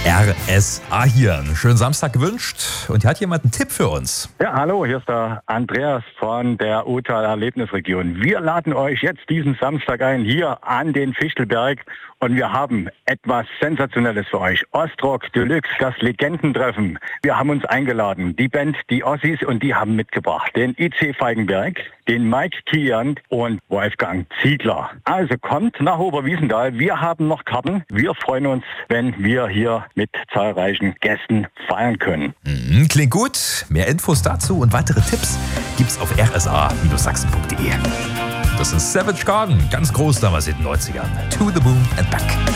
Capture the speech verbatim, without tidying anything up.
R S A hier. Einen schönen Samstag gewünscht. Und hier hat jemand einen Tipp für uns. Ja, hallo, hier ist der Andreas von der Otal Erlebnisregion. Wir laden euch jetzt diesen Samstag ein, hier an den Fichtelberg. Und wir haben etwas Sensationelles für euch. Ostrock Deluxe, das Legendentreffen. Wir haben uns eingeladen. Die Band, die Ossis, und die haben mitgebracht den I C Feigenberg, den Mike Kian und Wolfgang Ziegler. Also kommt nach Oberwiesenthal. Wir haben noch Karten. Wir freuen uns, wenn wir hier mit zahlreichen Gästen feiern können. Mhm, klingt gut. Mehr Infos dazu und weitere Tipps gibt's auf r s a Sachsen punkt d e. Das ist Savage Garden, ganz groß damals in den neunzigern. To the Moon and Back.